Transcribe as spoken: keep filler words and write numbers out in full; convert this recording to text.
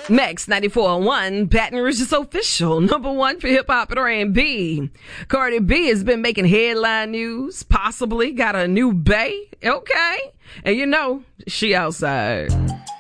Max ninety-four point one, Baton Rouge's official number one for hip-hop and R and B. Cardi B has been making headline news, possibly got a new bae, okay? And you know, she outside.